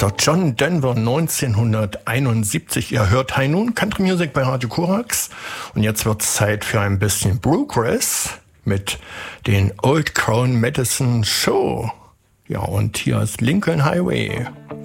Mr. John Denver 1971. Ihr hört High Noon Country Music bei Radio Korax. Und jetzt wird's Zeit für ein bisschen Bluegrass mit den Old Crown Medicine Show. Ja, und hier ist Lincoln Highway.